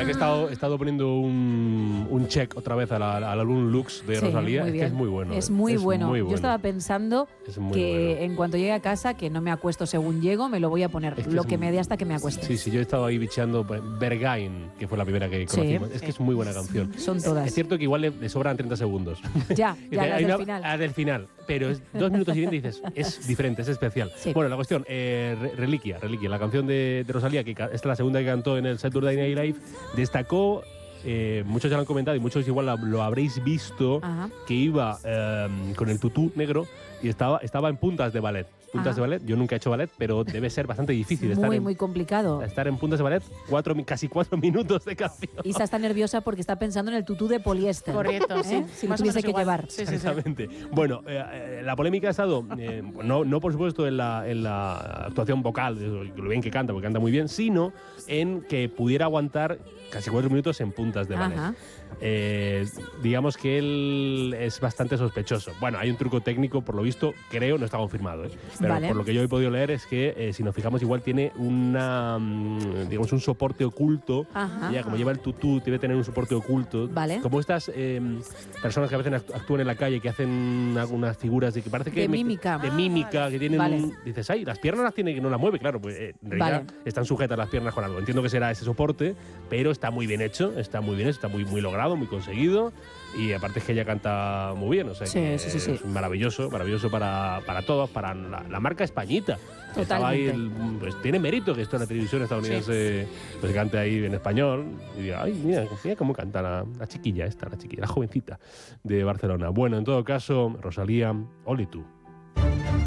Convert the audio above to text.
verdad que he estado poniendo un check otra vez al álbum Lux de Rosalía. Es que es muy bueno. Es muy bueno. Yo estaba pensando que en cuanto llegue a casa, que no me acuesto según llego, me lo voy a poner lo que me dé hasta que me acueste. Sí, yo he estado ahí bicheando Bergain, que fue la primera que conocimos. Es que es muy buena canción. Son todas. Es cierto que igual le sobran 30 segundos. Ya, las del final. Pero es 2 minutos y 20 y dices, es diferente, es especial. Sí. Bueno, la cuestión, Reliquia, la canción de Rosalía, que esta es la segunda que cantó en el Saturday Night Live, destacó, muchos ya lo han comentado y muchos igual lo habréis visto, que iba con el tutú negro y estaba en puntas de ballet. Puntas de ballet, yo nunca he hecho ballet, pero debe ser bastante difícil. Muy complicado. Estar en puntas de ballet casi 4 minutos de canción. Isa está nerviosa porque está pensando en el tutú de poliéster. Correcto, sí. Si lo tuviese que llevar. Sí. Exactamente. Bueno, la polémica ha estado, no por supuesto en la actuación vocal, lo bien que canta, porque canta muy bien, sino en que pudiera aguantar casi 4 minutos en puntas de ballet. Digamos que él es bastante sospechoso. Bueno, hay un truco técnico, por lo visto, creo, no está confirmado, pero por lo que yo he podido leer es que, si nos fijamos, igual tiene un soporte oculto. Ya, como lleva el tutú, debe tener un soporte oculto. Como estas personas que a veces actúan en la calle, que hacen algunas figuras de que parece que... De mímica. De mímica, que tienen dices, ay, las piernas las tiene que no las mueve, claro, pues en realidad están sujetas las piernas con algo. Entiendo que será ese soporte, pero está muy bien hecho, está muy logrado, muy conseguido, y aparte es que ella canta muy bien, o sea que es maravilloso para todos, para la marca Españita. Estaba ahí, pues tiene mérito que esto en la televisión estadounidense pues cante ahí en español y diga, ay, mira cómo canta la chiquilla esta, la jovencita de Barcelona. Bueno, en todo caso, Rosalía, ole tú.